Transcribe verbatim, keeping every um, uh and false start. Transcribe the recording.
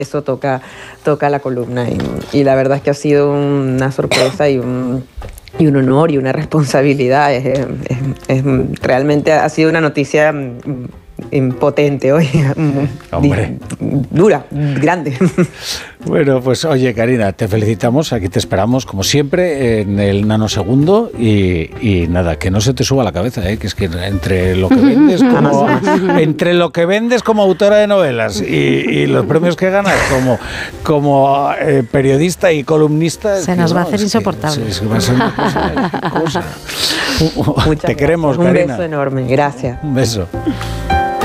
eso toca, toca la columna y, y la verdad es que ha sido una sorpresa y un, y un honor y una responsabilidad. Es, es, es, realmente ha sido una noticia impotente hoy, Hombre. dura, grande. Bueno, pues oye, Karina, te felicitamos, aquí te esperamos como siempre en el nanosegundo y, y nada, que no se te suba la cabeza, ¿eh? Que es que entre lo que vendes como entre lo que vendes como autora de novelas y, y los premios que ganas como, como eh, periodista y columnista, se nos no, va a hacer es insoportable. Que, es que va a ser una cosa, una cosa. Muchas Te queremos, gracias. Karina. Un beso enorme, gracias. Un beso.